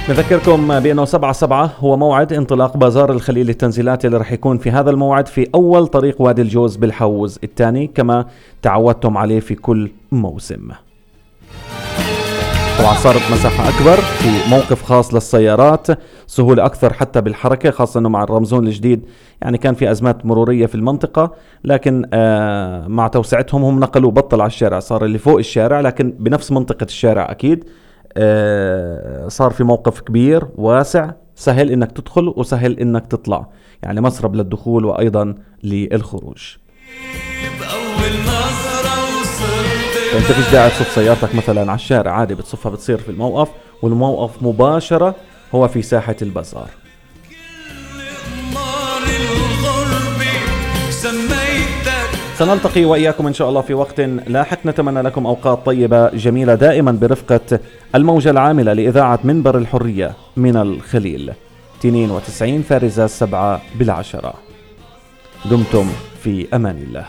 نذكركم بأنه 7/7 هو موعد انطلاق بازار الخليل للتنزيلات اللي رح يكون في هذا الموعد في أول طريق وادي الجوز بالحوز الثاني كما تعودتم عليه في كل موسم. طبعا صارت مساحة أكبر، في موقف خاص للسيارات، سهولة أكثر حتى بالحركة، خاصة أنه مع الرمزون الجديد يعني كان في أزمات مرورية في المنطقة، لكن مع توسعتهم هم نقلوا بطل على الشارع، صار اللي فوق الشارع لكن بنفس منطقة الشارع أكيد. صار في موقف كبير واسع، سهل انك تدخل وسهل انك تطلع، يعني مسرب للدخول وايضا للخروج. فانت فيش داعي تصف سيارتك مثلا على الشارع، عادي بتصفها بتصير في الموقف، والموقف مباشرة هو في ساحة البازار. سنلتقي وإياكم إن شاء الله في وقت لاحق، نتمنى لكم أوقات طيبة جميلة دائما برفقة الموجة العاملة لإذاعة منبر الحرية من الخليل 92 فارزة 7/10. دمتم في أمان الله.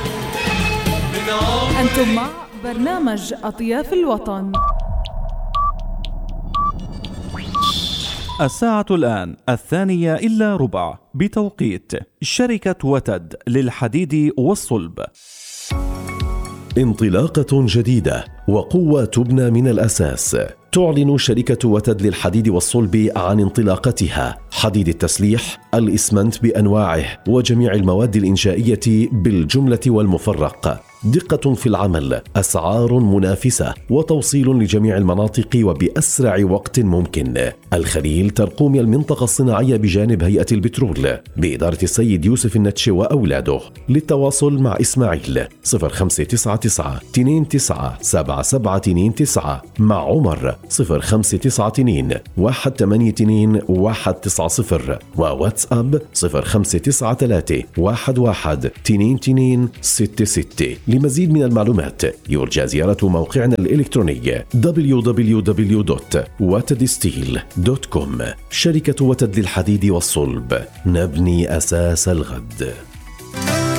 أنتم مع برنامج أطياف الوطن. الساعة الآن 2:03 بتوقيت شركة وتد للحديد والصلب. انطلاقة جديدة وقوة تبنى من الأساس. تعلن شركة وتد للحديد والصلب عن انطلاقتها حديد التسليح، الإسمنت بأنواعه وجميع المواد الإنشائية بالجملة والمفرق. دقة في العمل، أسعار منافسة، وتوصيل لجميع المناطق وبأسرع وقت ممكن. الخليل ترقوم المنطقة الصناعية بجانب هيئة البترول بإدارة السيد يوسف النتش وأولاده. للتواصل مع إسماعيل 0599 29 7729، مع عمر 0592 182 190، وواتساب 0593 11 22 66. لمزيد من المعلومات يرجى زيارة موقعنا الإلكتروني www.watedsteel.com. شركة وتد للحديد والصلب، نبني أساس الغد.